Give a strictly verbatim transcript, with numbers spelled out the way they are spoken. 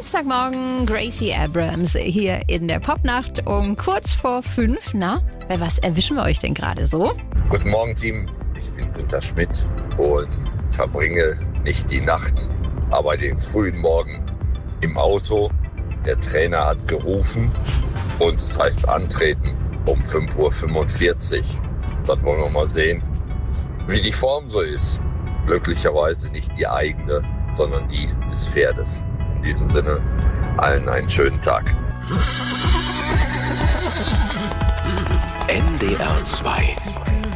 Dienstagmorgen, Gracie Abrams hier in der Popnacht um kurz vor fünf. Na, bei was erwischen wir euch denn gerade so? Guten Morgen, Team. Ich bin Günther Schmidt und verbringe nicht die Nacht, aber den frühen Morgen im Auto. Der Trainer hat gerufen und es heißt antreten um fünf Uhr fünfundvierzig. Dann wollen wir mal sehen, wie die Form so ist. Glücklicherweise nicht die eigene, sondern die des Pferdes. In diesem Sinne, allen einen schönen Tag. N D R zwei